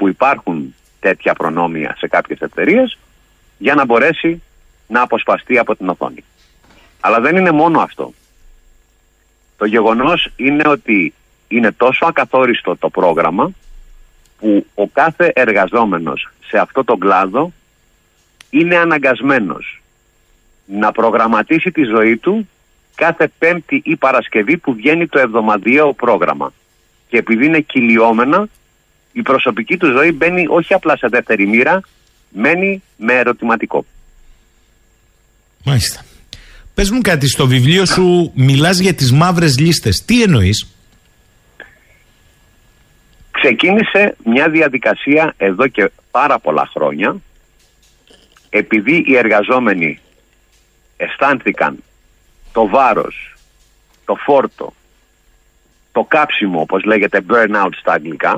που υπάρχουν τέτοια προνόμια σε κάποιες εταιρείες για να μπορέσει να αποσπαστεί από την οθόνη. Αλλά δεν είναι μόνο αυτό. Το γεγονός είναι ότι είναι τόσο ακαθόριστο το πρόγραμμα που ο κάθε εργαζόμενος σε αυτό το κλάδο είναι αναγκασμένος να προγραμματίσει τη ζωή του κάθε Πέμπτη ή Παρασκευή που βγαίνει το εβδομαδιαίο πρόγραμμα. Και επειδή είναι κυλιόμενα, η προσωπική του ζωή μπαίνει όχι απλά σε δεύτερη μοίρα, μένει με ερωτηματικό. Μάλιστα. Πες μου κάτι, στο βιβλίο σου μιλάς για τις μαύρες λίστες. Τι εννοείς? Ξεκίνησε μια διαδικασία εδώ και πάρα πολλά χρόνια, επειδή οι εργαζόμενοι αισθάνθηκαν το βάρος, το φόρτο, το κάψιμο, όπως λέγεται burnout στα αγγλικά,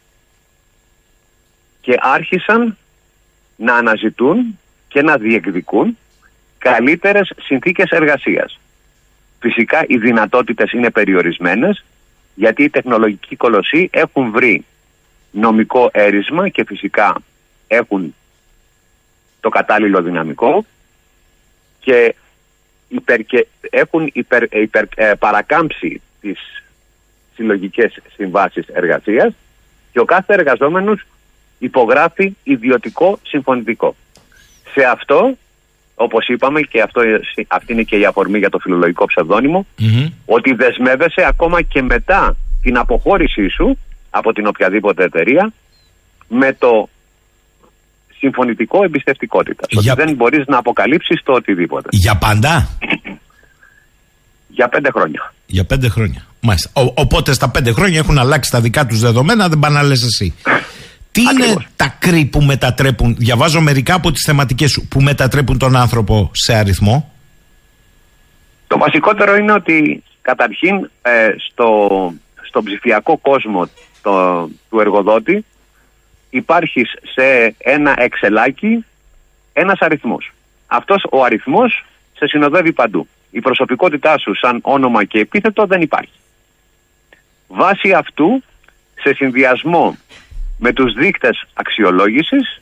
και άρχισαν να αναζητούν και να διεκδικούν καλύτερες συνθήκες εργασίας. Φυσικά οι δυνατότητες είναι περιορισμένες, γιατί οι τεχνολογικοί κολοσσοί έχουν βρει νομικό έρισμα και φυσικά έχουν το κατάλληλο δυναμικό και έχουν παρακάμψει τις συλλογικές συμβάσεις εργασίας και ο κάθε εργαζόμενος υπογράφει ιδιωτικό συμφωνητικό. Σε αυτό, όπως είπαμε, και αυτή είναι και η αφορμή για το φιλολογικό ψευδώνυμο, ότι δεσμεύεσαι ακόμα και μετά την αποχώρησή σου από την οποιαδήποτε εταιρεία με το συμφωνητικό εμπιστευτικότητας. Ότι δεν μπορείς να αποκαλύψεις το οτιδήποτε. Για πάντα? Για 5 χρόνια. Για 5 χρόνια. Μάλιστα. Οπότε στα 5 χρόνια έχουν αλλάξει τα δικά τους δεδομένα, δεν πάνε να λες εσύ. Τι είναι τα κρύ που μετατρέπουν, διαβάζω μερικά από τις θεματικές σου, που μετατρέπουν τον άνθρωπο σε αριθμό? Το βασικότερο είναι ότι καταρχήν στο ψηφιακό κόσμο του εργοδότη υπάρχει σε ένα εξελάκι ένας αριθμός. Αυτός ο αριθμός σε συνοδεύει παντού. Η προσωπικότητά σου σαν όνομα και επίθετο δεν υπάρχει. Βάσει αυτού, σε συνδυασμό με τους δείκτες αξιολόγησης,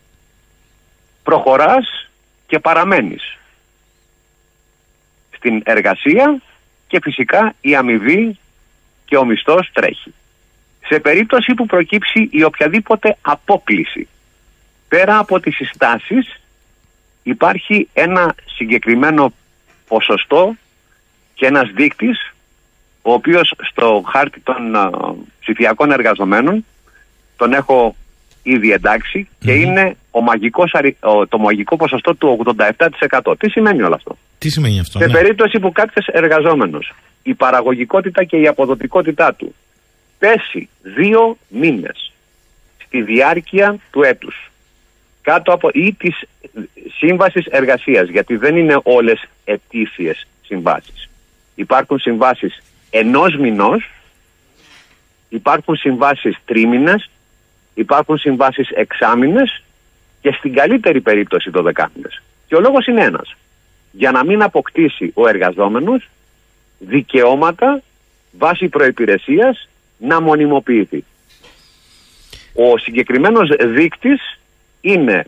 προχωράς και παραμένεις στην εργασία και φυσικά η αμοιβή και ο μισθός τρέχει. Σε περίπτωση που προκύψει η οποιαδήποτε απόκλιση πέρα από τις συστάσεις, υπάρχει ένα συγκεκριμένο ποσοστό και ένας δείκτης, ο οποίος στο χάρτη των ψηφιακών εργαζομένων τον έχω ήδη εντάξει και είναι το μαγικό ποσοστό του 87%. Τι σημαίνει όλο αυτό? Τι σημαίνει αυτό? Σε περίπτωση που κάποιος εργαζόμενος, η παραγωγικότητα και η αποδοτικότητά του πέσει 2 μήνες στη διάρκεια του έτους κάτω από ή της σύμβασης εργασίας, γιατί δεν είναι όλες ετήσιες συμβάσεις. Υπάρχουν συμβάσεις 1 μηνός, υπάρχουν συμβάσεις 3 υπάρχουν συμβάσεις 6 και στην καλύτερη περίπτωση 12 μήνες. Και ο λόγος είναι ένας. Για να μην αποκτήσει ο εργαζόμενος δικαιώματα βάσει προϋπηρεσίας να μονιμοποιηθεί. Ο συγκεκριμένος δείκτης είναι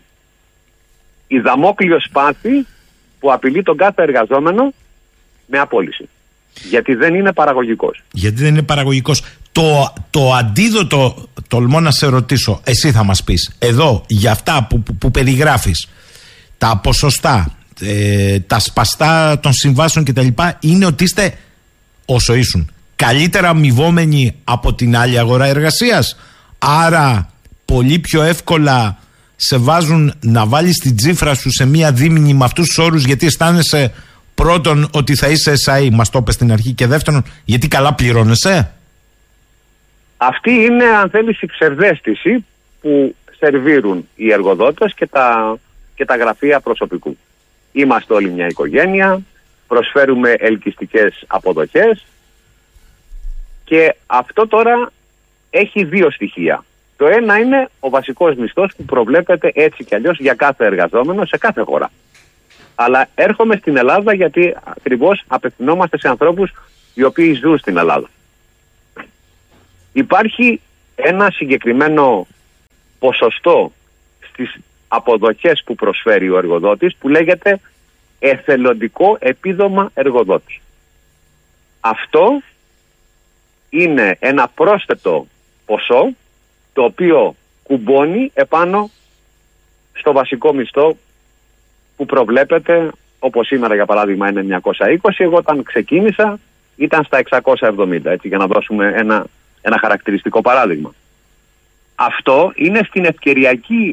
η δαμόκλειο σπάθη που απειλεί τον κάθε εργαζόμενο με απόλυση. Γιατί δεν είναι παραγωγικός. Γιατί δεν είναι παραγωγικός. Το αντίδοτο, τολμώ να σε ρωτήσω, εσύ θα μας πεις, εδώ για αυτά που περιγράφεις, τα ποσοστά, τα σπαστά των συμβάσεων κτλ., είναι ότι είστε, όσο ήσουν, καλύτερα αμοιβόμενοι από την άλλη αγορά εργασίας. Άρα πολύ πιο εύκολα σε βάζουν να βάλεις την τσίφρα σου σε μία δίμηνη με αυτούς τους όρους, γιατί αισθάνεσαι πρώτον ότι θα είσαι SAE, μας το είπες στην αρχή, και δεύτερον γιατί καλά πληρώνεσαι. Αυτή είναι, αν θέλεις, η ψευδαίσθηση που σερβίρουν οι εργοδότες και τα γραφεία προσωπικού. Είμαστε όλοι μια οικογένεια, προσφέρουμε ελκυστικές αποδοχές και αυτό τώρα έχει 2 στοιχεία. Το ένα είναι ο βασικός μισθός που προβλέπεται έτσι κι αλλιώς για κάθε εργαζόμενο σε κάθε χώρα. Αλλά έρχομαι στην Ελλάδα γιατί ακριβώς απευθυνόμαστε σε ανθρώπους οι οποίοι ζουν στην Ελλάδα. Υπάρχει ένα συγκεκριμένο ποσοστό στις αποδοχές που προσφέρει ο εργοδότης, που λέγεται εθελοντικό επίδομα εργοδότη. Αυτό είναι ένα πρόσθετο ποσό το οποίο κουμπώνει επάνω στο βασικό μισθό που προβλέπεται, όπως σήμερα για παράδειγμα είναι 920, εγώ όταν ξεκίνησα ήταν στα 670, έτσι, για να δώσουμε ένα χαρακτηριστικό παράδειγμα. Αυτό είναι στην ευκαιριακή,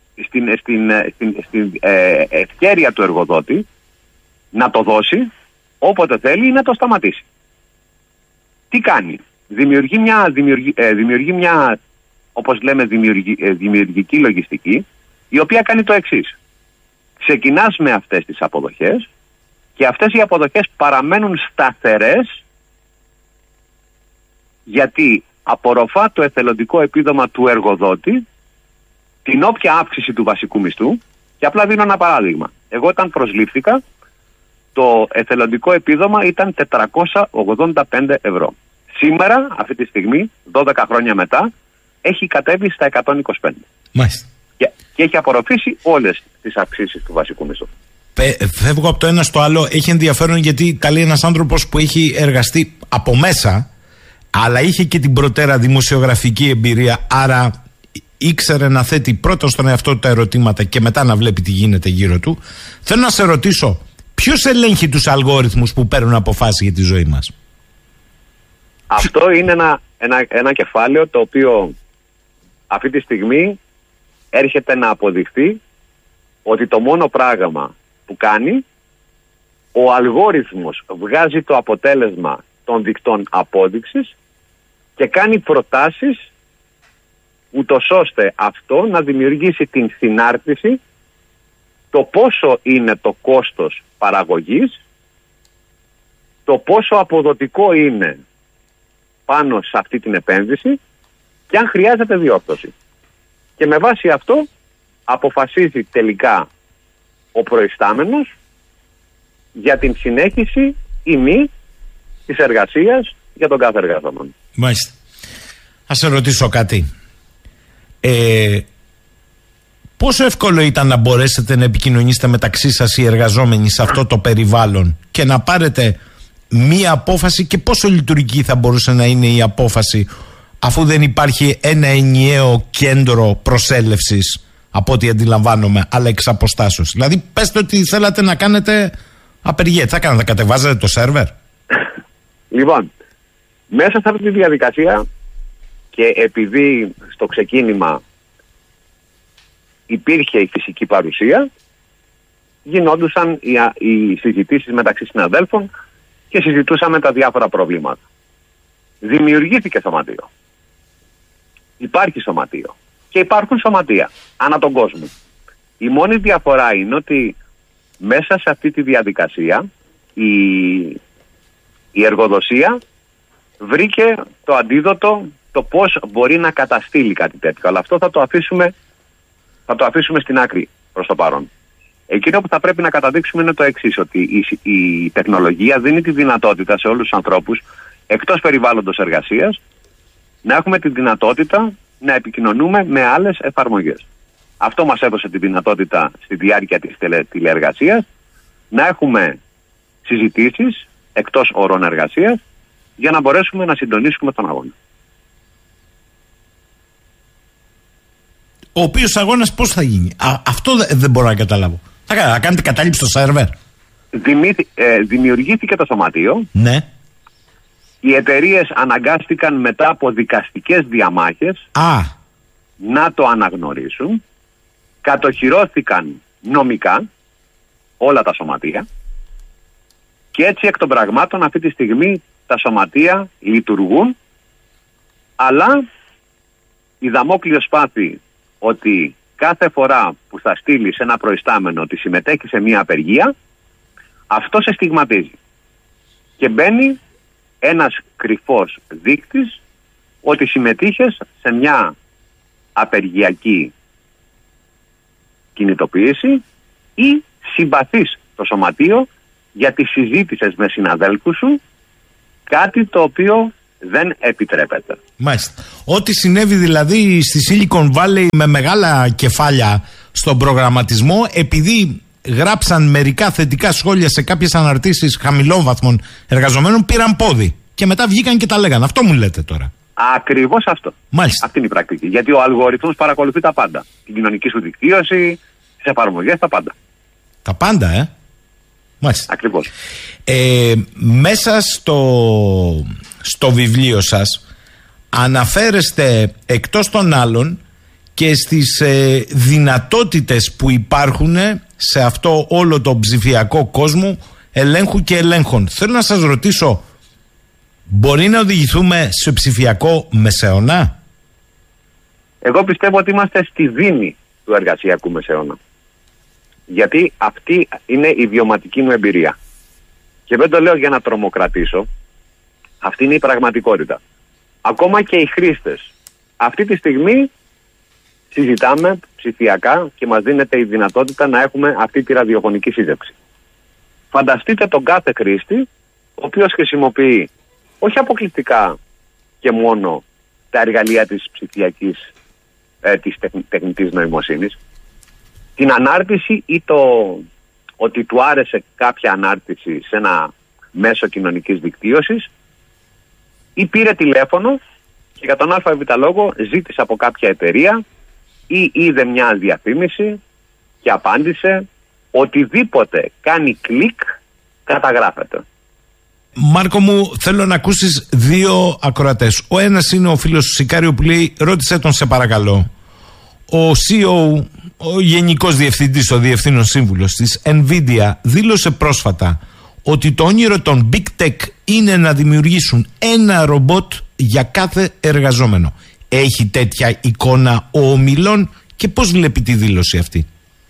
στην ευκαιρία του εργοδότη να το δώσει όποτε θέλει ή να το σταματήσει. Τι κάνει? Δημιουργεί μια όπως λέμε δημιουργική λογιστική, η οποία κάνει το εξής. Ξεκινάς με αυτές τις αποδοχές και αυτές οι αποδοχές παραμένουν σταθερές, γιατί απορροφά το εθελοντικό επίδομα του εργοδότη την όποια αύξηση του βασικού μισθού. Και απλά δίνω ένα παράδειγμα. Εγώ όταν προσλήφθηκα, το εθελοντικό επίδομα ήταν 485 ευρώ. Σήμερα, αυτή τη στιγμή, 12 χρόνια μετά, έχει κατέβει στα 125. Μάλιστα. Και έχει απορροφήσει όλες τις αυξήσεις του βασικού μισθού. Φεύγω από το ένα στο άλλο. Έχει ενδιαφέρον γιατί τα λέει ένας άνθρωπος που έχει εργαστεί από μέσα, αλλά είχε και την προτέρα δημοσιογραφική εμπειρία, άρα ήξερε να θέτει πρώτα στον εαυτό του τα ερωτήματα και μετά να βλέπει τι γίνεται γύρω του. Θέλω να σε ρωτήσω, ποιος ελέγχει τους αλγόριθμους που παίρνουν αποφάσεις για τη ζωή μας? Αυτό είναι ένα κεφάλαιο το οποίο αυτή τη στιγμή έρχεται να αποδειχθεί ότι το μόνο πράγμα που κάνει, ο αλγόριθμος βγάζει το αποτέλεσμα των δικτών απόδειξης και κάνει προτάσεις ούτως ώστε αυτό να δημιουργήσει την συνάρτηση, το πόσο είναι το κόστος παραγωγής, το πόσο αποδοτικό είναι πάνω σε αυτή την επένδυση και αν χρειάζεται διόρθωση. Και με βάση αυτό αποφασίζει τελικά ο προϊστάμενος για την συνέχιση ή μη της εργασίας για τον κάθε εργαζόμενο. Μάλιστα. Ας σε ρωτήσω κάτι. Πόσο εύκολο ήταν να μπορέσετε να επικοινωνήσετε μεταξύ σας οι εργαζόμενοι σε αυτό το περιβάλλον και να πάρετε μία απόφαση, και πόσο λειτουργική θα μπορούσε να είναι η απόφαση αφού δεν υπάρχει ένα ενιαίο κέντρο προσέλευσης, από ό,τι αντιλαμβάνομαι, αλλά εξ αποστάσεως? Δηλαδή πέστε ότι θέλατε να κάνετε απεργία, τι θα κάνετε, κατεβάζετε το σερβερ? Λοιπόν, μέσα σε αυτή τη διαδικασία, και επειδή στο ξεκίνημα υπήρχε η φυσική παρουσία, γινόντουσαν οι συζητήσεις μεταξύ συναδέλφων και συζητούσαμε τα διάφορα προβλήματα. Δημιουργήθηκε σωματείο. Υπάρχει σωματείο. Και υπάρχουν σωματεία ανά τον κόσμο. Η μόνη διαφορά είναι ότι μέσα σε αυτή τη διαδικασία η εργοδοσία βρήκε το αντίδοτο, το πώς μπορεί να καταστήλει κάτι τέτοιο. Αλλά αυτό θα το αφήσουμε στην άκρη προς το παρόν. Εκείνο που θα πρέπει να καταδείξουμε είναι το εξής, ότι η τεχνολογία δίνει τη δυνατότητα σε όλους τους ανθρώπους, εκτός περιβάλλοντος εργασίας, να έχουμε τη δυνατότητα να επικοινωνούμε με άλλες εφαρμογές. Αυτό μας έδωσε τη δυνατότητα στη διάρκεια της τηλεεργασίας να έχουμε συζητήσεις εκτός ωρών εργασίας για να μπορέσουμε να συντονίσουμε τον αγώνα. Ο οποίος αγώνας πώς θα γίνει? Αυτό δεν μπορώ να καταλάβω. Θα κάνετε κατάληψη στο σερβερ? Δημιουργήθηκε το σωματείο. Ναι. Οι εταιρείες αναγκάστηκαν μετά από δικαστικές διαμάχες να το αναγνωρίσουν. Κατοχυρώθηκαν νομικά όλα τα σωματεία και έτσι εκ των πραγμάτων αυτή τη στιγμή τα σωματεία λειτουργούν, αλλά η δαμόκλειο σπάθη ότι κάθε φορά που θα στείλει ένα προϊστάμενο ότι συμμετέχει σε μια απεργία, αυτό σε στιγματίζει και μπαίνει ένας κρυφός δείκτης ότι συμμετείχες σε μια απεργιακή κινητοποίηση ή συμπαθείς το σωματείο γιατί συζήτησες με συναδέλφους σου κάτι το οποίο δεν επιτρέπεται. Μάλιστα. Ό,τι συνέβη δηλαδή στη Silicon Valley με μεγάλα κεφάλια στον προγραμματισμό, επειδή γράψαν μερικά θετικά σχόλια σε κάποιες αναρτήσεις χαμηλόβαθμων εργαζομένων, πήραν πόδι. Και μετά βγήκαν και τα λέγανε. Αυτό μου λέτε τώρα. Ακριβώς αυτό. Μάλιστα. Αυτή είναι η πρακτική. Γιατί ο αλγόριθμος παρακολουθεί τα πάντα. Την κοινωνική σου δικτύωση, τις εφαρμογές, τα πάντα. Τα πάντα, Μάλιστα. Ακριβώς. Μέσα στο βιβλίο σας αναφέρεστε εκτός των άλλων και στις δυνατότητες που υπάρχουν σε αυτό όλο το ψηφιακό κόσμο ελέγχου και ελέγχων. Θέλω να σας ρωτήσω, μπορεί να οδηγηθούμε σε ψηφιακό μεσαίωνα? Εγώ πιστεύω ότι είμαστε στη δίνη του εργασιακού μεσαίωνα. Γιατί αυτή είναι η βιωματική μου εμπειρία. Και δεν το λέω για να τρομοκρατήσω. Αυτή είναι η πραγματικότητα. Ακόμα και οι χρήστες. Αυτή τη στιγμή συζητάμε ψηφιακά και μας δίνεται η δυνατότητα να έχουμε αυτή τη ραδιοφωνική σύζευξη. Φανταστείτε τον κάθε χρήστη, ο οποίος χρησιμοποιεί όχι αποκλειστικά και μόνο τα εργαλεία της ψηφιακής, της τεχνητής νοημοσύνης, την ανάρτηση ή ότι του άρεσε κάποια ανάρτηση σε ένα μέσο κοινωνικής δικτύωσης, ή πήρε τηλέφωνο και για τον ΑΒ λόγο ζήτησε από κάποια εταιρεία ή είδε μια διαφήμιση και απάντησε. Οτιδήποτε κάνει κλικ καταγράφεται. Μάρκο μου, θέλω να ακούσεις δύο ακροατές. Ο ένας είναι ο φίλος του Σικάριο που λέει, ρώτησε τον σε παρακαλώ. Ο CEO, ο γενικός διευθυντής, ο διευθύνων σύμβουλος της Nvidia δήλωσε πρόσφατα ότι το όνειρο των Big Tech είναι να δημιουργήσουν ένα ρομπότ για κάθε εργαζόμενο. Έχει τέτοια εικόνα ο ομιλών και πώς βλέπει τη δήλωση αυτή?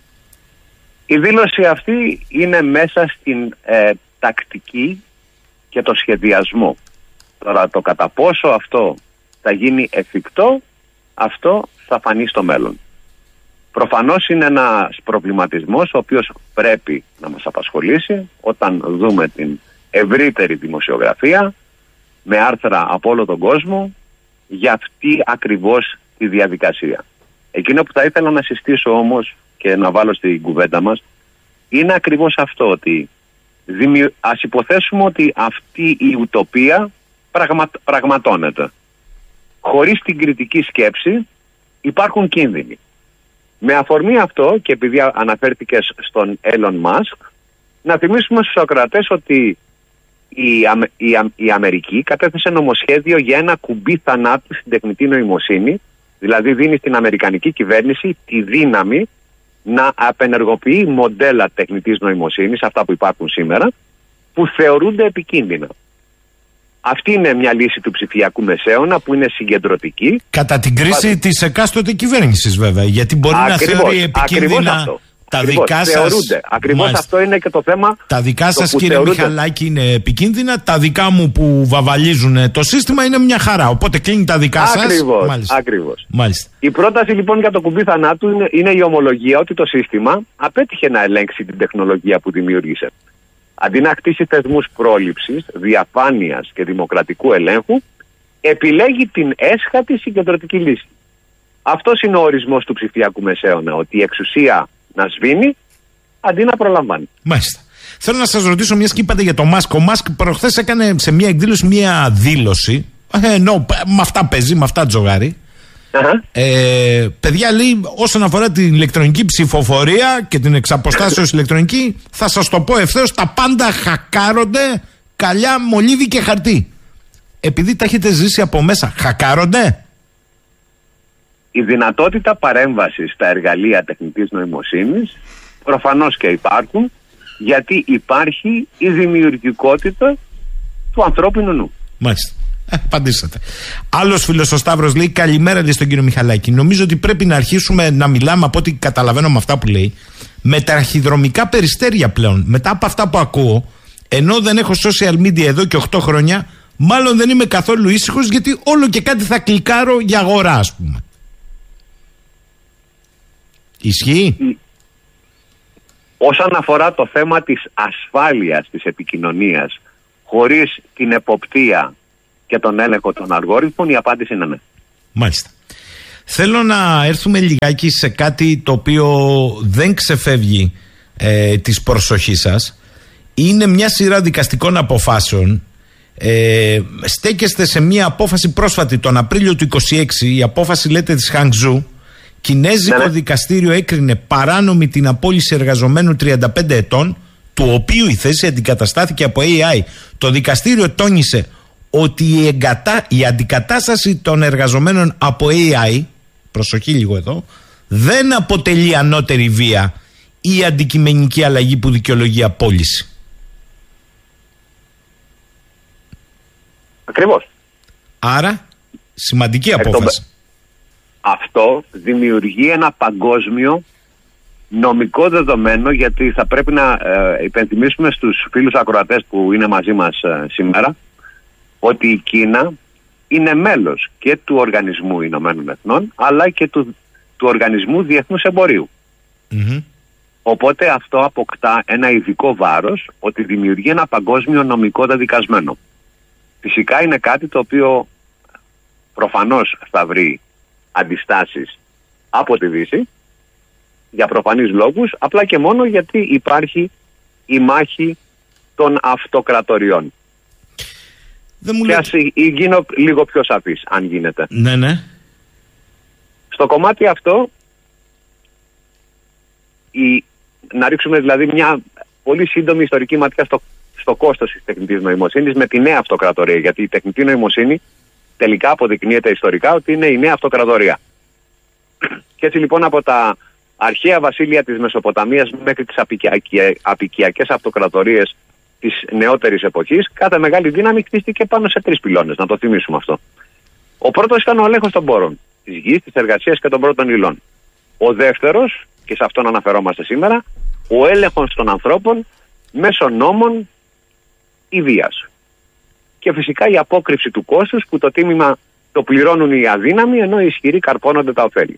Η δήλωση αυτή είναι μέσα στην τακτική και το σχεδιασμό. Τώρα το κατά πόσο αυτό θα γίνει εφικτό, αυτό θα φανεί στο μέλλον. Προφανώς είναι ένας προβληματισμός ο οποίος πρέπει να μας απασχολήσει όταν δούμε την ευρύτερη δημοσιογραφία με άρθρα από όλο τον κόσμο για αυτή ακριβώς τη διαδικασία. Εκείνο που θα ήθελα να συστήσω όμως και να βάλω στην κουβέντα μας είναι ακριβώς αυτό, ότι ας υποθέσουμε ότι αυτή η ουτοπία πραγματώνεται. Χωρίς την κριτική σκέψη υπάρχουν κίνδυνοι. Με αφορμή αυτό, και επειδή αναφέρθηκες στον Elon Musk, να θυμίσουμε στους ακροατές ότι η Αμερική κατέθεσε νομοσχέδιο για ένα κουμπί θανάτου στην τεχνητή νοημοσύνη, δηλαδή δίνει στην Αμερικανική κυβέρνηση τη δύναμη να απενεργοποιεί μοντέλα τεχνητής νοημοσύνης, αυτά που υπάρχουν σήμερα, που θεωρούνται επικίνδυνα. Αυτή είναι μια λύση του ψηφιακού μεσαίωνα που είναι συγκεντρωτική. Κατά την κρίση της εκάστοτε κυβέρνησης βέβαια, γιατί μπορεί να θεωρεί επικίνδυνα τα δικά σας. Ακριβώς αυτό είναι και το θέμα. Τα δικά σας, κύριε Μιχαλάκη, είναι επικίνδυνα. Τα δικά μου που βαβαλίζουν το σύστημα είναι μια χαρά. Οπότε κλείνει τα δικά σας. Ακριβώς. Μάλιστα. Η πρόταση λοιπόν για το κουμπί θανάτου είναι η ομολογία ότι το σύστημα απέτυχε να ελέγξει την τεχνολογία που δημιούργησε. Αντί να χτίσει θεσμούς πρόληψης, διαφάνειας και δημοκρατικού ελέγχου, επιλέγει την έσχατη συγκεντρωτική λύση. Αυτός είναι ο ορισμός του ψηφιακού μεσαίωνα, ότι η εξουσία να σβήνει αντί να προλαμβάνει. Μάλιστα. Θέλω να σας ρωτήσω, μιας και είπατε για το Μάσκ. Ο Μάσκ προχθές έκανε σε μια εκδήλωση μια δήλωση. Με αυτά παίζει, με αυτά τζογάρει. Παιδιά, λέει, όσον αφορά την ηλεκτρονική ψηφοφορία και την εξαποστάσεως ηλεκτρονική, θα σας το πω ευθέως, τα πάντα χακάρονται, καλιά, μολύβι και χαρτί. Επειδή τα έχετε ζήσει από μέσα, χακάρονται? Η δυνατότητα παρέμβασης στα εργαλεία τεχνητής νοημοσύνης προφανώς και υπάρχουν, γιατί υπάρχει η δημιουργικότητα του ανθρώπινου νου. Μάλιστα. Απαντήσατε. Άλλος φίλος ο Σταύρος λέει, καλημέρα λέει στον κύριο Μιχαλάκη. Νομίζω ότι πρέπει να αρχίσουμε να μιλάμε, από ό,τι καταλαβαίνω με αυτά που λέει, με ταχυδρομικά περιστέρια πλέον. Μετά από αυτά που ακούω, ενώ δεν έχω social media εδώ και 8 χρόνια, μάλλον δεν είμαι καθόλου ήσυχος, γιατί όλο και κάτι θα κλικάρω για αγορά, ας πούμε. Ισχύει? Όσον αφορά το θέμα της ασφάλειας της επικοινωνίας, χωρίς την εποπτεία και τον έλεγχο των αλγόριθμων, η απάντηση είναι ναι. Μάλιστα. Θέλω να έρθουμε λιγάκι σε κάτι το οποίο δεν ξεφεύγει της προσοχής σας. Είναι μια σειρά δικαστικών αποφάσεων. Στέκεστε σε μια απόφαση πρόσφατη τον Απρίλιο του 26, η απόφαση λέτε της Χανγκζού. Κινέζικο δικαστήριο έκρινε παράνομη την απόλυση εργαζομένου 35 ετών, του οποίου η θέση αντικαταστάθηκε από AI. Το δικαστήριο τόνισε ότι η αντικατάσταση των εργαζομένων από AI, προσοχή λίγο εδώ, δεν αποτελεί ανώτερη βία ή αντικειμενική αλλαγή που δικαιολογεί απόλυση. Ακριβώς. Άρα, σημαντική απόφαση. Αυτό δημιουργεί ένα παγκόσμιο νομικό δεδομένο, γιατί θα πρέπει να υπενθυμίσουμε στους φίλους ακροατές που είναι μαζί μας σήμερα ότι η Κίνα είναι μέλος και του Οργανισμού Ηνωμένων Εθνών αλλά και του Οργανισμού Διεθνούς Εμπορίου. Οπότε αυτό αποκτά ένα ειδικό βάρος, ότι δημιουργεί ένα παγκόσμιο νομικό δεδικασμένο. Φυσικά είναι κάτι το οποίο προφανώς θα βρει αντιστάσεις από τη Δύση για προφανείς λόγους, απλά και μόνο γιατί υπάρχει η μάχη των αυτοκρατοριών. Και ας γίνω λίγο πιο σαφής, αν γίνεται. Ναι. Στο κομμάτι αυτό, να ρίξουμε δηλαδή μια πολύ σύντομη ιστορική ματιά στο κόστος της τεχνητής νοημοσύνης με τη νέα αυτοκρατορία, γιατί η τεχνητή νοημοσύνη τελικά αποδεικνύεται ιστορικά ότι είναι η νέα αυτοκρατορία. Και έτσι λοιπόν από τα αρχαία βασίλεια της Μεσοποταμίας μέχρι τις απικιακές αυτοκρατορίες της νεότερης εποχής, κάθε μεγάλη δύναμη χτίστηκε πάνω σε 3 πυλώνες, να το θυμίσουμε αυτό. Ο πρώτος ήταν ο έλεγχος των πόρων, της γης, της εργασίας και των πρώτων υλών. Ο δεύτερος, και σε αυτόν αναφερόμαστε σήμερα, ο έλεγχος των ανθρώπων μέσω νόμων ή βίας. Και φυσικά η απόκρυψη του κόστους, που το τίμημα το πληρώνουν οι αδύναμοι ενώ οι ισχυροί καρπώνονται τα ωφέλη.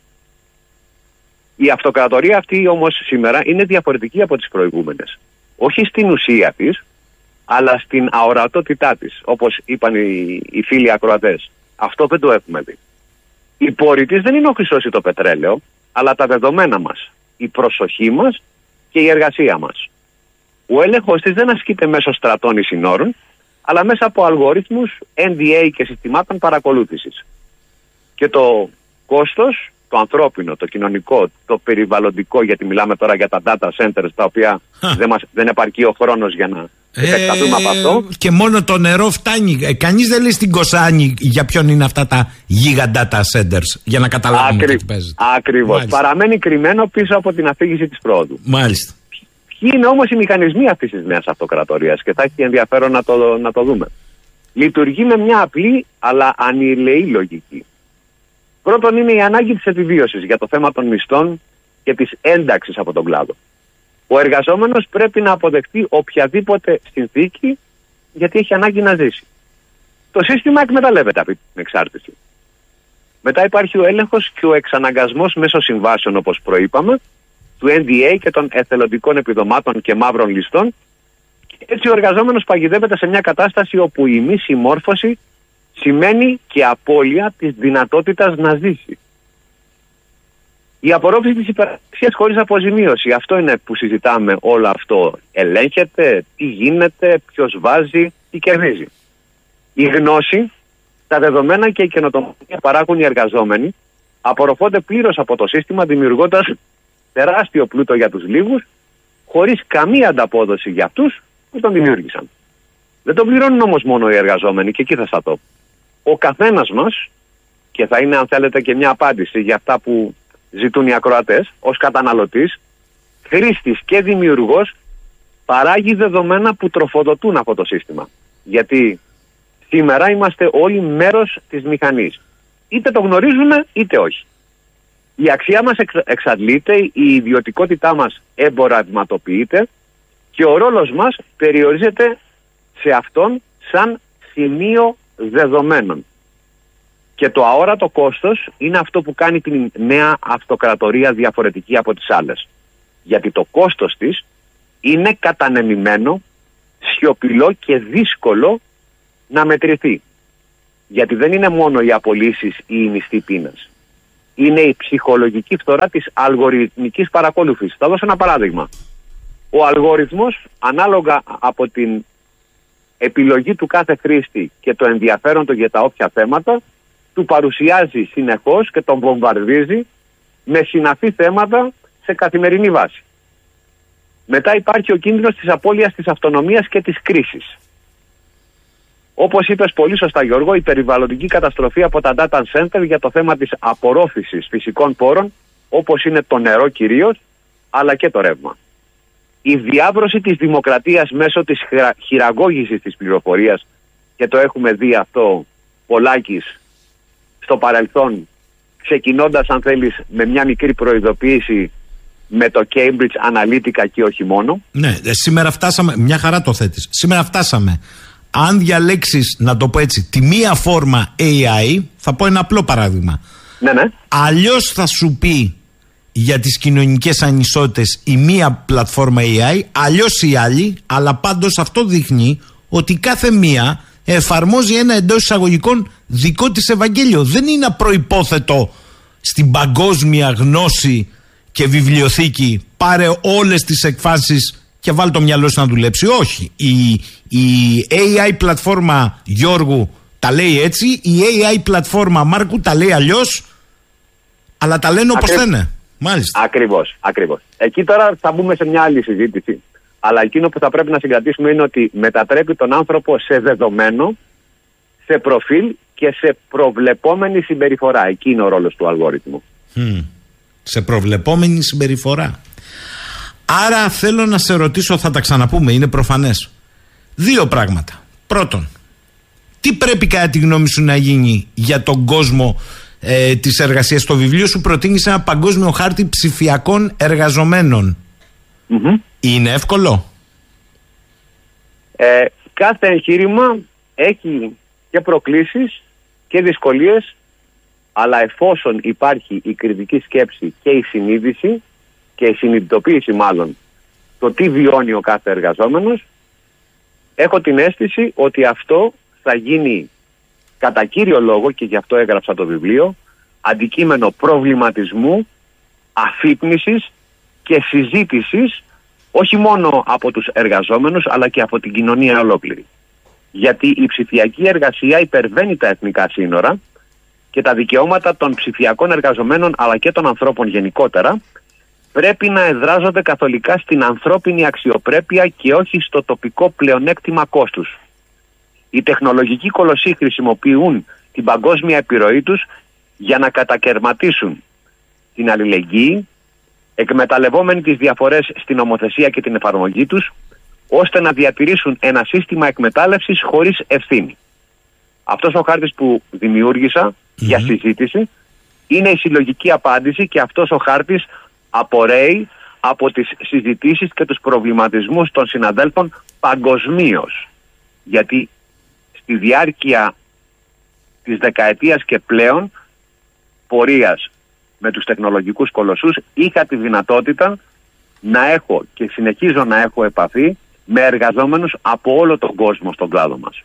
Η αυτοκρατορία αυτή όμως σήμερα είναι διαφορετική από τις προηγούμενες. Όχι στην ουσία της, αλλά στην αορατότητά της, όπως είπαν οι φίλοι ακροατές. Αυτό δεν το έχουμε δει. Η πόρη της δεν είναι ο χρυσός ή το πετρέλαιο, αλλά τα δεδομένα μας, η προσοχή μας και η εργασία μας. Ο έλεγχος της δεν ασκείται μέσω στρατών ή συνόρων, αλλά μέσα από αλγορίθμους, NDA και συστημάτων παρακολούθησης. Και το κόστος, το ανθρώπινο, το κοινωνικό, το περιβαλλοντικό, γιατί μιλάμε τώρα για τα data centers, τα οποία δεν επαρκεί ο χρόνος για να επεκταθούμε από αυτό. Και μόνο το νερό φτάνει. Κανείς δεν λέει στην Κοσάνη για ποιον είναι αυτά τα γίγα data centers, για να καταλάβουμε τι παίζεται. Ακριβώς. Παραμένει κρυμμένο πίσω από την αφήγηση της πρόοδου. Μάλιστα. Ποιοι είναι όμως οι μηχανισμοί αυτής της νέας αυτοκρατορίας, και θα έχει ενδιαφέρον να το δούμε. Λειτουργεί με μια απλή αλλά ανηλεή λογική. Πρώτον είναι η ανάγκη της επιβίωσης για το θέμα των μισθών και της ένταξης από τον κλάδο. Ο εργαζόμενος πρέπει να αποδεχτεί οποιαδήποτε συνθήκη, γιατί έχει ανάγκη να ζήσει. Το σύστημα εκμεταλλεύεται αυτή την εξάρτηση. Μετά υπάρχει ο έλεγχος και ο εξαναγκασμός μέσω συμβάσεων, όπως προείπαμε, του NDA και των εθελοντικών επιδομάτων και μαύρων ληστών. Και έτσι ο εργαζόμενος παγιδεύεται σε μια κατάσταση όπου η μη συμμόρφωση σημαίνει και απώλεια της δυνατότητας να ζήσει. Η απορρόφηση της υπεραξίας χωρίς αποζημίωση. Αυτό είναι που συζητάμε όλο αυτό. Ελέγχεται, τι γίνεται, ποιος βάζει, τι κερδίζει. Η γνώση, τα δεδομένα και η καινοτομία παράγουν οι εργαζόμενοι, απορροφώνται πλήρως από το σύστημα, δημιουργώντας τεράστιο πλούτο για τους λίγους, χωρίς καμία ανταπόδοση για αυτούς που τον δημιούργησαν. Δεν τον πληρώνουν όμως μόνο οι εργαζόμενοι, και εκεί θα σταθώ. Ο καθένας μας, και θα είναι αν θέλετε και μια απάντηση για αυτά που ζητούν οι ακροατές, ως καταναλωτής, χρήστης και δημιουργός, παράγει δεδομένα που τροφοδοτούν αυτό το σύστημα. Γιατί σήμερα είμαστε όλοι μέρος της μηχανής. Είτε το γνωρίζουμε είτε όχι. Η αξία μας εξαντλείται, η ιδιωτικότητά μας εμπορευματοποιείται και ο ρόλος μας περιορίζεται σε αυτόν σαν σημείο δεδομένων. Και το αόρατο κόστος είναι αυτό που κάνει την νέα αυτοκρατορία διαφορετική από τις άλλες. Γιατί το κόστος της είναι κατανεμημένο, σιωπηλό και δύσκολο να μετρηθεί. Γιατί δεν είναι μόνο οι απολύσεις ή η μισθή πείνας. Είναι η ψυχολογική φθορά της αλγοριθμικής παρακολούθησης. Θα δώσω ένα παράδειγμα. Ο αλγόριθμος, ανάλογα από την επιλογή του κάθε χρήστη και το ενδιαφέρον του για τα όποια θέματα, του παρουσιάζει συνεχώς και τον βομβαρδίζει με συναφή θέματα σε καθημερινή βάση. Μετά υπάρχει ο κίνδυνος της απώλειας της αυτονομίας και της κρίσης. Όπως είπες πολύ σωστά, Γιώργο, η περιβαλλοντική καταστροφή από τα data center για το θέμα της απορρόφησης φυσικών πόρων, όπως είναι το νερό κυρίως, αλλά και το ρεύμα. Η διάβρωση της δημοκρατίας μέσω της χειραγώγησης της πληροφορίας, και το έχουμε δει αυτό πολλάκις στο παρελθόν, ξεκινώντας, αν θέλεις, με μια μικρή προειδοποίηση με το Cambridge Analytica και όχι μόνο. Ναι, σήμερα φτάσαμε, μια χαρά το θέτεις, σήμερα φτάσαμε. Αν διαλέξεις, να το πω έτσι, τη μία φόρμα AI, θα πω ένα απλό παράδειγμα. Ναι. Αλλιώς θα σου πει για τις κοινωνικές ανισότητες η μία πλατφόρμα AI, αλλιώς η άλλη, αλλά πάντως αυτό δείχνει ότι κάθε μία εφαρμόζει ένα εντός εισαγωγικών δικό της Ευαγγέλιο. Δεν είναι προϋπόθετο στην παγκόσμια γνώση και βιβλιοθήκη πάρε όλες τις εκφάνσεις και βάλει το μυαλό σου να δουλέψει. Όχι. Η AI πλατφόρμα Γιώργου τα λέει έτσι, η AI πλατφόρμα Μάρκου τα λέει αλλιώς, αλλά τα λένε όπως λένε. Μάλιστα. Ακριβώς. Εκεί τώρα θα μπούμε σε μια άλλη συζήτηση. Αλλά εκείνο που θα πρέπει να συγκρατήσουμε είναι ότι μετατρέπει τον άνθρωπο σε δεδομένο, σε προφίλ και σε προβλεπόμενη συμπεριφορά. Εκεί είναι ο ρόλος του αλγόριθμου. Σε προβλεπόμενη συμπεριφορά. Άρα θέλω να σε ρωτήσω, θα τα ξαναπούμε, είναι προφανές. Δύο πράγματα. Πρώτον, τι πρέπει κατά τη γνώμη σου να γίνει για τον κόσμο της εργασίας? Στο βιβλίο σου προτείνεις ένα παγκόσμιο χάρτη ψηφιακών εργαζομένων. Είναι εύκολο? Κάθε εγχείρημα έχει και προκλήσεις και δυσκολίες, αλλά εφόσον υπάρχει η κριτική σκέψη και η συνείδηση και η συνειδητοποίηση μάλλον το τι βιώνει ο κάθε εργαζόμενος, έχω την αίσθηση ότι αυτό θα γίνει κατά κύριο λόγο, και γι' αυτό έγραψα το βιβλίο, αντικείμενο προβληματισμού, αφύπνισης και συζήτησης, όχι μόνο από τους εργαζόμενους αλλά και από την κοινωνία ολόκληρη. Γιατί η ψηφιακή εργασία υπερβαίνει τα εθνικά σύνορα και τα δικαιώματα των ψηφιακών εργαζομένων αλλά και των ανθρώπων γενικότερα πρέπει να εδράζονται καθολικά στην ανθρώπινη αξιοπρέπεια και όχι στο τοπικό πλεονέκτημα κόστους. Οι τεχνολογικοί κολοσσοί χρησιμοποιούν την παγκόσμια επιρροή τους για να κατακαιρματίσουν την αλληλεγγύη, εκμεταλλευόμενοι τις διαφορές στην νομοθεσία και την εφαρμογή τους, ώστε να διατηρήσουν ένα σύστημα εκμετάλλευσης χωρίς ευθύνη. Αυτός ο χάρτης που δημιούργησα για συζήτηση είναι η συλλογική απάντηση, και αυτός ο χάρτης απορρέει από τις συζητήσεις και τους προβληματισμούς των συναδέλφων παγκοσμίως. Γιατί στη διάρκεια της δεκαετίας και πλέον πορείας με τους τεχνολογικούς κολοσσούς είχα τη δυνατότητα να έχω και συνεχίζω να έχω επαφή με εργαζόμενους από όλο τον κόσμο στον κλάδο μας.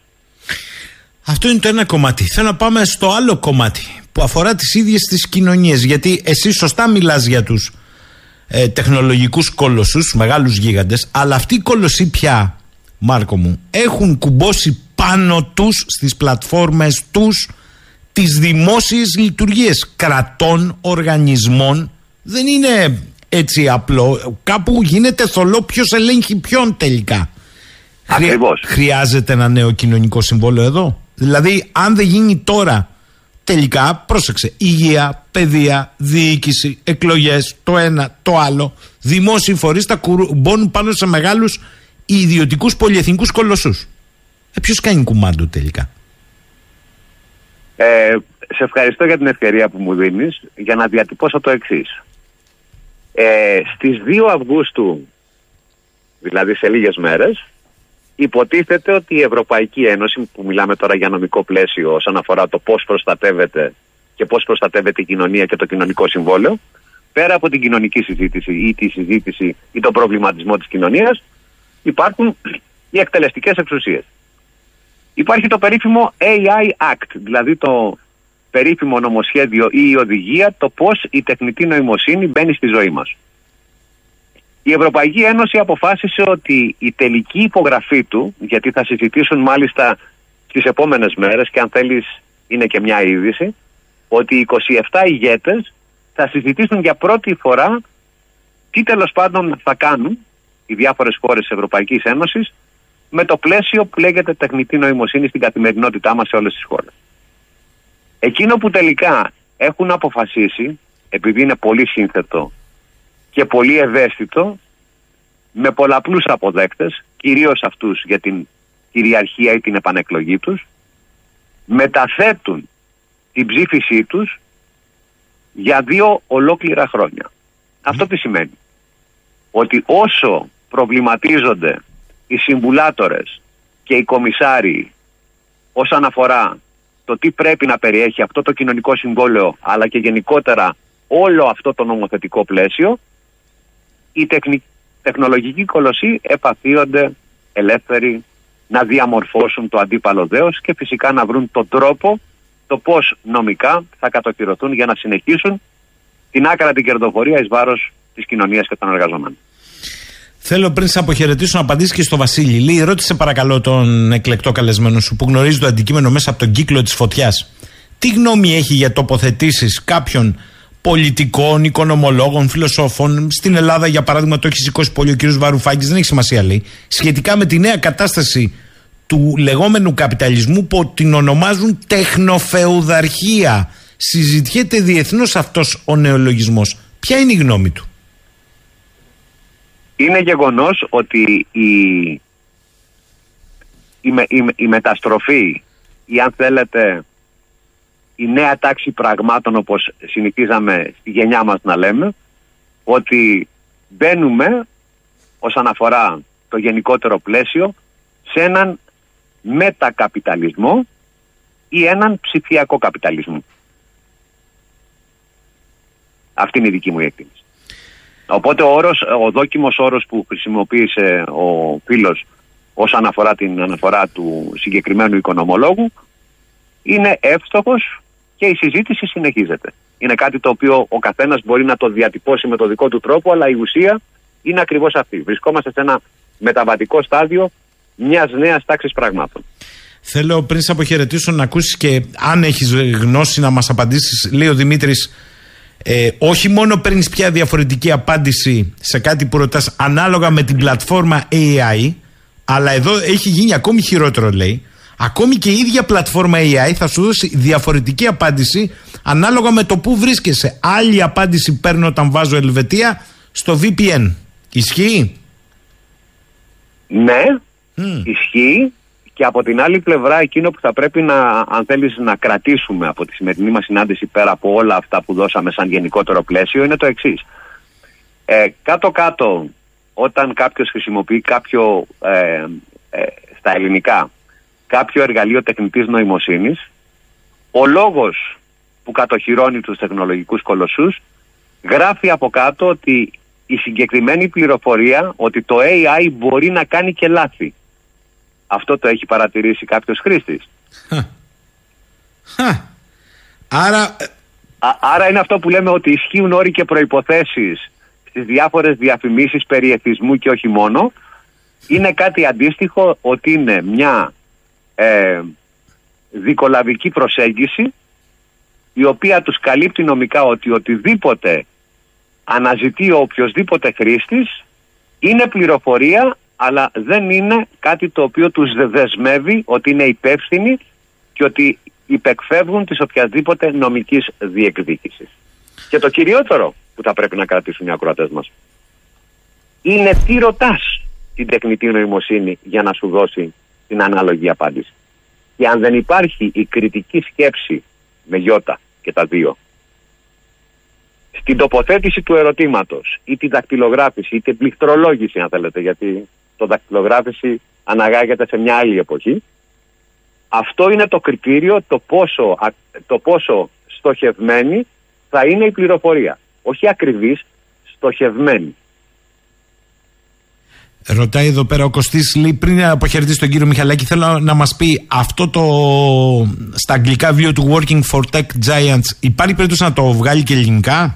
Αυτό είναι το ένα κομμάτι. Θέλω να πάμε στο άλλο κομμάτι που αφορά τις ίδιες τις κοινωνίες, γιατί εσύ σωστά μιλάς για τους τεχνολογικούς κολοσσούς, μεγάλους γίγαντες, αλλά αυτοί οι κολοσσοί πια, Μάρκο μου, έχουν κουμπώσει πάνω τους στις πλατφόρμες τους τις δημόσιες λειτουργίες κρατών, οργανισμών. Δεν είναι έτσι απλό. Κάπου γίνεται θολό ποιος ελέγχει ποιον τελικά. Ακριβώς. Χρειάζεται ένα νέο κοινωνικό συμβόλαιο εδώ. Δηλαδή, αν δεν γίνει τώρα, τελικά, πρόσεξε, υγεία, παιδεία, διοίκηση, εκλογές, το ένα, το άλλο, δημόσιοι φορείς θα κουμπώνουν πάνω σε μεγάλους ιδιωτικούς πολυεθνικούς κολοσσούς. Ποιος κάνει κουμάντο τελικά? Σε ευχαριστώ για την ευκαιρία που μου δίνεις για να διατυπώσω το εξής. Στις 2 Αυγούστου, δηλαδή σε λίγες μέρες, υποτίθεται ότι η Ευρωπαϊκή Ένωση, που μιλάμε τώρα για νομικό πλαίσιο όσον αφορά το πώς προστατεύεται και πώς προστατεύεται η κοινωνία και το κοινωνικό συμβόλαιο, πέρα από την κοινωνική συζήτηση ή τη συζήτηση ή τον προβληματισμό της κοινωνίας, υπάρχουν οι εκτελεστικές εξουσίες. Υπάρχει το περίφημο AI Act, δηλαδή το περίφημο νομοσχέδιο ή η οδηγία, το πώς η τεχνητή νοημοσύνη μπαίνει στη ζωή μας. Η Ευρωπαϊκή Ένωση αποφάσισε ότι η τελική υπογραφή του, γιατί θα συζητήσουν μάλιστα τις επόμενες μέρες και αν θέλεις είναι και μια είδηση, ότι οι 27 ηγέτες θα συζητήσουν για πρώτη φορά τι τέλος πάντων θα κάνουν οι διάφορες χώρες της Ευρωπαϊκής Ένωσης με το πλαίσιο που λέγεται τεχνητή νοημοσύνη στην καθημερινότητά μας σε όλες τις χώρες. Εκείνο που τελικά έχουν αποφασίσει, επειδή είναι πολύ σύνθετο και πολύ ευαίσθητο, με πολλαπλούς αποδέκτες, κυρίως αυτούς για την κυριαρχία ή την επανεκλογή τους, μεταθέτουν την ψήφισή τους για 2 ολόκληρα χρόνια. Αυτό τι σημαίνει? Ότι όσο προβληματίζονται οι συμβουλάτορες και οι κομισάριοι όσον αφορά το τι πρέπει να περιέχει αυτό το κοινωνικό συμβόλαιο, αλλά και γενικότερα όλο αυτό το νομοθετικό πλαίσιο, οι τεχνολογικοί κολοσσοί επαφίονται ελεύθεροι να διαμορφώσουν το αντίπαλο δέος και φυσικά να βρουν τον τρόπο το πώς νομικά θα κατοχυρωθούν για να συνεχίσουν την άκρατη κερδοφορία εις βάρος της κοινωνίας και των εργαζομένων. Θέλω πριν σε αποχαιρετήσω να απαντήσει και στο Βασίλη. Λύη, ρώτησε παρακαλώ τον εκλεκτό καλεσμένο σου που γνωρίζει το αντικείμενο μέσα από τον κύκλο της φωτιάς. Τι γνώμη έχει για τοποθετήσεις κάποιων πολιτικών, οικονομολόγων, φιλοσόφων? Στην Ελλάδα, για παράδειγμα, το έχει σηκώσει πολύ ο κ. Βαρουφάκης, δεν έχει σημασία, λέει, σχετικά με τη νέα κατάσταση του λεγόμενου καπιταλισμού που την ονομάζουν τεχνοφεουδαρχία. Συζητιέται διεθνώς αυτός ο νεολογισμός. Ποια είναι η γνώμη του? Είναι γεγονός ότι η μεταστροφή ή αν θέλετε η νέα τάξη πραγμάτων, όπως συνηθίζαμε στη γενιά μας να λέμε, ότι μπαίνουμε όσον αφορά το γενικότερο πλαίσιο σε έναν μετακαπιταλισμό ή έναν ψηφιακό καπιταλισμό. Αυτή είναι η δική μου εκτίμηση. Οπότε ο δόκιμος όρος που χρησιμοποίησε ο φίλος όσον αφορά την αναφορά του συγκεκριμένου οικονομολόγου είναι εύστοχος και η συζήτηση συνεχίζεται. Είναι κάτι το οποίο ο καθένας μπορεί να το διατυπώσει με το δικό του τρόπο, αλλά η ουσία είναι ακριβώς αυτή. Βρισκόμαστε σε ένα μεταβατικό στάδιο μιας νέας τάξης πραγμάτων. Θέλω πριν σε αποχαιρετήσω να ακούσεις και αν έχεις γνώση να μας απαντήσεις. Λέει ο Δημήτρης, όχι μόνο παίρνεις πια διαφορετική απάντηση σε κάτι που ρωτάς ανάλογα με την πλατφόρμα AI, αλλά εδώ έχει γίνει ακόμη χειρότερο, λέει. Ακόμη και η ίδια πλατφόρμα AI θα σου δώσει διαφορετική απάντηση ανάλογα με το που βρίσκεσαι. Άλλη απάντηση παίρνω όταν βάζω Ελβετία στο VPN. Ισχύει? Ναι, ισχύει. Και από την άλλη πλευρά, εκείνο που θα πρέπει αν θέλεις να κρατήσουμε από τη σημερινή μας συνάντηση, πέρα από όλα αυτά που δώσαμε σαν γενικότερο πλαίσιο, είναι το εξής. Κάτω-κάτω, όταν κάποιος χρησιμοποιεί στα ελληνικά κάποιο εργαλείο τεχνητής νοημοσύνης, ο λόγος που κατοχυρώνει τους τεχνολογικούς κολοσσούς γράφει από κάτω ότι η συγκεκριμένη πληροφορία, ότι το AI μπορεί να κάνει και λάθη. Αυτό το έχει παρατηρήσει κάποιος χρήστης. Άρα είναι αυτό που λέμε, ότι ισχύουν όροι και προϋποθέσεις στις διάφορες διαφημίσεις περί εθισμού και όχι μόνο. Είναι κάτι αντίστοιχο, ότι είναι μια δικολαβική προσέγγιση η οποία τους καλύπτει νομικά ότι οτιδήποτε αναζητεί ο οποιοσδήποτε χρήστης είναι πληροφορία, αλλά δεν είναι κάτι το οποίο τους δεσμεύει ότι είναι υπεύθυνοι και ότι υπεκφεύγουν της οποιασδήποτε νομικής διεκδίκησης. Και το κυριότερο που θα πρέπει να κρατήσουν οι ακροατές μας είναι τι ρωτάς την τεχνητή νοημοσύνη για να σου δώσει την ανάλογη απάντηση. Και αν δεν υπάρχει η κριτική σκέψη με γιώτα και τα δύο στην τοποθέτηση του ερωτήματος ή την δακτυλογράφηση ή την πληκτρολόγηση, αν θέλετε, γιατί το δακτυλογράφηση αναγάγεται σε μια άλλη εποχή, αυτό είναι το κριτήριο το πόσο στοχευμένη θα είναι η πληροφορία. Όχι ακριβής, στοχευμένη. Ρωτάει εδώ πέρα ο Κωστής, λέει, πριν αποχαιρετήσει τον κύριο Μιχαλάκη, θέλω να μας πει αυτό το στα αγγλικά βιβλίο του Working for Tech Giants, υπάρχει περίπτωση να το βγάλει και ελληνικά?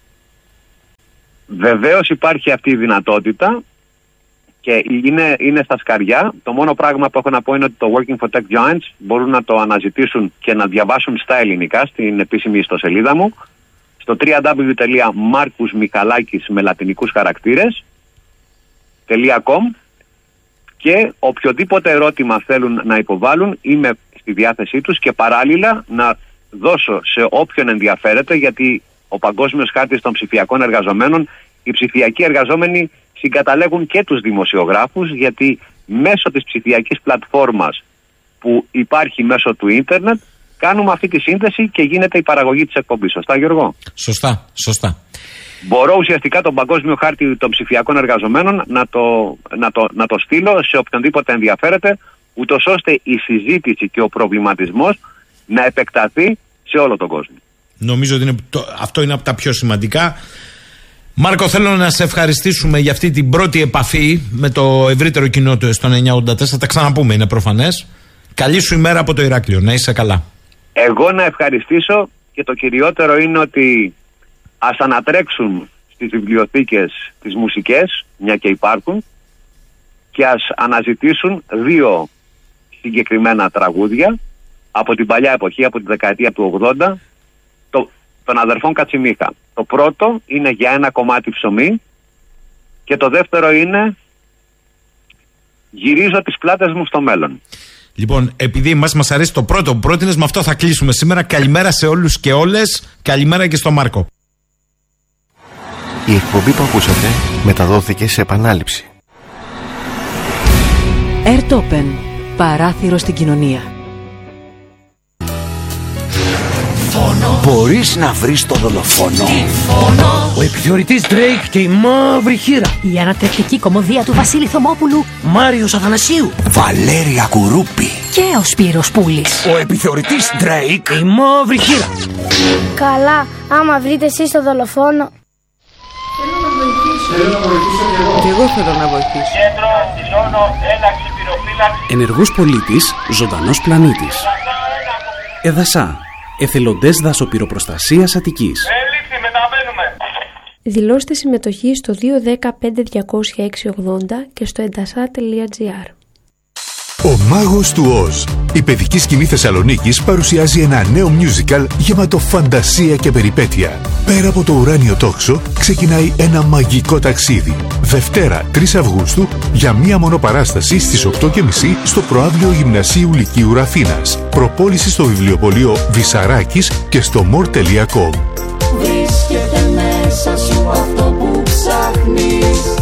Βεβαίως υπάρχει αυτή η δυνατότητα και είναι στα σκαριά. Το μόνο πράγμα που έχω να πω είναι ότι το Working for Tech Giants μπορούν να το αναζητήσουν και να διαβάσουν στα ελληνικά στην επίσημη ιστοσελίδα μου, στο www.markusmichalakis με λατινικούς χαρακτήρες .com, και οποιοδήποτε ερώτημα θέλουν να υποβάλουν είμαι στη διάθεσή τους, και παράλληλα να δώσω σε όποιον ενδιαφέρεται, γιατί ο Παγκόσμιος Χάρτης των Ψηφιακών Εργαζομένων, οι ψηφιακοί εργαζόμενοι συγκαταλέγουν και τους δημοσιογράφους, γιατί μέσω της ψηφιακής πλατφόρμας που υπάρχει μέσω του ίντερνετ κάνουμε αυτή τη σύνθεση και γίνεται η παραγωγή της εκπομπής. Σωστά, Γιώργο? Σωστά. Μπορώ ουσιαστικά τον Παγκόσμιο Χάρτη των Ψηφιακών Εργαζομένων να το στείλω σε οποιονδήποτε ενδιαφέρεται, ούτως ώστε η συζήτηση και ο προβληματισμός να επεκταθεί σε όλο τον κόσμο. Νομίζω ότι αυτό είναι από τα πιο σημαντικά. Μάρκο, θέλω να σε ευχαριστήσουμε για αυτή την πρώτη επαφή με το ευρύτερο κοινό του στον 984. Τα ξαναπούμε, είναι προφανές. Καλή σου ημέρα από το Ηράκλειο. Να είσαι καλά. Εγώ να ευχαριστήσω, και το κυριότερο είναι ότι ας ανατρέξουν στις βιβλιοθήκες τις μουσικές, μια και υπάρχουν, και ας αναζητήσουν 2 συγκεκριμένα τραγούδια από την παλιά εποχή, από τη δεκαετία του 80, των αδερφών Κατσιμίχα. Το πρώτο είναι «Για ένα κομμάτι ψωμί» και το δεύτερο είναι «Γυρίζω τις πλάτες μου στο μέλλον». Λοιπόν, επειδή μας αρέσει το πρώτο που πρότεινες, με αυτό θα κλείσουμε σήμερα. Καλημέρα σε όλους και όλες. Καλημέρα και στο Μάρκο. Η εκπομπή που ακούσατε μεταδόθηκε σε επανάληψη. Airtopen. Παράθυρο στην κοινωνία. Μπορείς να βρεις το δολοφόνο. Ο επιθεωρητής Drake και η μαύρη χήρα. Η ανατρεπτική κωμωδία του Βασίλη Θωμόπουλου. Μάριος Αθανασίου. Βαλέρια Κουρούπη. Και ο Σπύρος Πούλης. Ο επιθεωρητής Drake και η μαύρη χήρα. Καλά, άμα βρείτε εσείς το δολοφόνο. Θέλω να βοηθήσω και εγώ. Και εγώ θέλω να βοηθήσω. Κέντρο, δηλώνω ένταξη πυροφύλαξη. Ενεργός πολίτης, ζωντανός πλανήτης. Εδασά. Εθελοντές δασοπυροπροστασίας Αττικής. Έληξη, μεταβαίνουμε. Δηλώστε συμμετοχή στο 210-5200-680 και στο εντασά.gr. Ο Μάγος του Οζ, η παιδική σκηνή Θεσσαλονίκης, παρουσιάζει ένα νέο musical γεμάτο φαντασία και περιπέτεια. Πέρα από το ουράνιο τόξο, ξεκινάει ένα μαγικό ταξίδι. Δευτέρα, 3 Αυγούστου, για μία μόνο παράσταση στις 8:30 στο Προαύλιο Γυμνασίου Λυκείου Αθήνας. Προπόληση στο βιβλιοπωλείο Βυσαράκης και στο more.com. Βρίσκεται μέσα σου αυτό που ψάχνεις.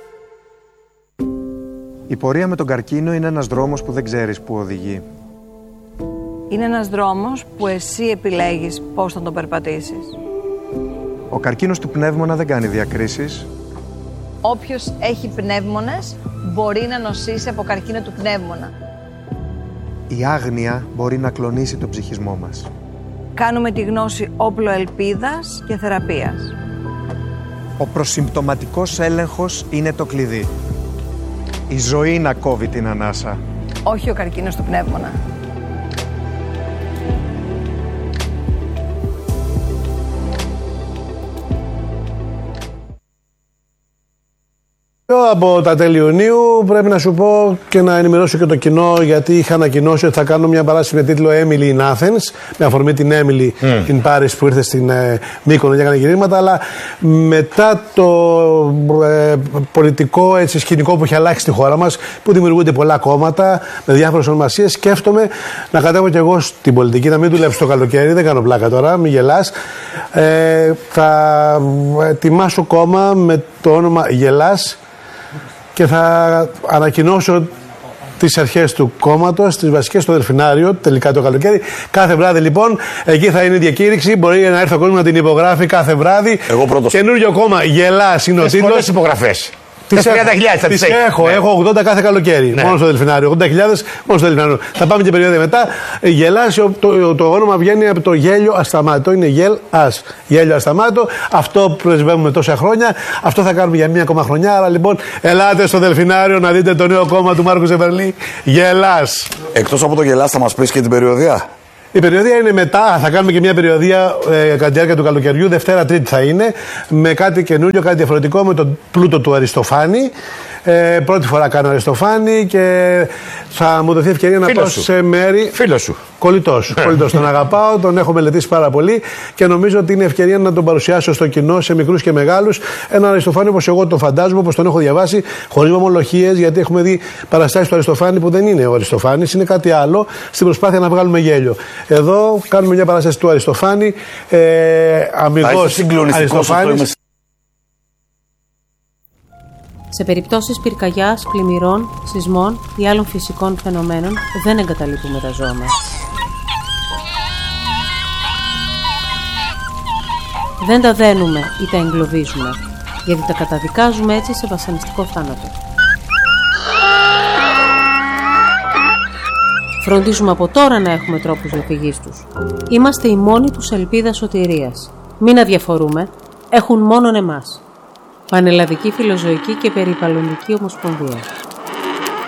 Η πορεία με τον καρκίνο είναι ένας δρόμος που δεν ξέρεις που οδηγεί. Είναι ένας δρόμος που εσύ επιλέγεις πώς θα τον περπατήσεις. Ο καρκίνος του πνεύμονα δεν κάνει διακρίσεις. Όποιος έχει πνεύμονες μπορεί να νοσήσει από καρκίνο του πνεύμονα. Η άγνοια μπορεί να κλονίσει τον ψυχισμό μας. Κάνουμε τη γνώση όπλο ελπίδας και θεραπείας. Ο προσυμπτωματικός έλεγχος είναι το κλειδί. Η ζωή να κόβει την ανάσα. Όχι ο καρκίνος του πνεύμονα. Από τα τέλη Ιουνίου πρέπει να σου πω και να ενημερώσω και το κοινό, γιατί είχα ανακοινώσει ότι θα κάνω μια παράσταση με τίτλο Emily in Athens, με αφορμή την Emily in Paris που ήρθε στην Μύκονο και έκανε γυρίσματα, αλλά μετά το πολιτικό σκηνικό που έχει αλλάξει στη χώρα μας, που δημιουργούνται πολλά κόμματα με διάφορες ονομασίες, σκέφτομαι να κατέβω κι εγώ στην πολιτική, να μην δουλέψω το καλοκαίρι, δεν κάνω πλάκα τώρα, μην γελάς. Θα ετοιμάσω κόμμα με το όνομα Γελάς και θα ανακοινώσω τις αρχές του κόμματος, τις βασικές, στο Δελφινάριο, τελικά το καλοκαίρι. Κάθε βράδυ λοιπόν, εκεί θα είναι η διακήρυξη. Μπορεί να έρθει ο κόσμος να την υπογράφει κάθε βράδυ. Εγώ πρώτος. Καινούριο κόμμα, Γελάς είναι ο τίτλος. Πολλές υπογραφές. Τα 30.000 τις έχω. Ναι. Έχω 80 κάθε καλοκαίρι. Ναι. Μόνο στο Δελφινάριο. 80.000 μόνο στο Δελφινάριο. Θα πάμε και περίοδο μετά. Γελάσιο, το όνομα βγαίνει από το γέλιο ασταμάτητο. Είναι γελ-ας. Γέλιο ασταμάτητο. Αυτό πρεσβεύουμε τόσα χρόνια. Αυτό θα κάνουμε για μία ακόμα χρονιά. Άρα λοιπόν, ελάτε στο Δελφινάριο να δείτε το νέο κόμμα του Μάρκου Ζεβερλή. Γελάς. Εκτός από το γελάς, θα μας πεις και την περιοδία. Η περιοδία είναι μετά, θα κάνουμε και μια περιοδία κατά τη διάρκεια του καλοκαιριού, Δευτέρα Τρίτη θα είναι, με κάτι καινούριο, κάτι διαφορετικό, με τον πλούτο του Αριστοφάνη. Πρώτη φορά κάνω Αριστοφάνη και θα μου δοθεί ευκαιρία να πάω σε μέρη. Φίλο σου. Κολλητός. Τον αγαπάω, τον έχω μελετήσει πάρα πολύ και νομίζω ότι είναι ευκαιρία να τον παρουσιάσω στο κοινό, σε μικρούς και μεγάλους. Έναν Αριστοφάνη όπως εγώ τον φαντάζομαι, όπως τον έχω διαβάσει, χωρίς μομολογίες, γιατί έχουμε δει παραστάσεις του Αριστοφάνη που δεν είναι ο Αριστοφάνης, είναι κάτι άλλο, στην προσπάθεια να βγάλουμε γέλιο. Εδώ κάνουμε μια παράσταση του Αριστοφάνη, αμυγός Αριστοφάνης. Σε περιπτώσεις πυρκαγιάς, πλημμυρών, σεισμών ή άλλων φυσικών φαινομένων δεν εγκαταλείπουμε τα ζώα μας. Δεν τα δένουμε ή τα εγκλωβίζουμε, γιατί τα καταδικάζουμε έτσι σε βασανιστικό θάνατο. Φροντίζουμε από τώρα να έχουμε τρόπους διαφυγής τους. Είμαστε η μόνη τους ελπίδα σωτηρίας. Μην αδιαφορούμε, έχουν μόνον εμάς. Πανελλαδική Φιλοζωική και Περιβαλλοντική Ομοσπονδία.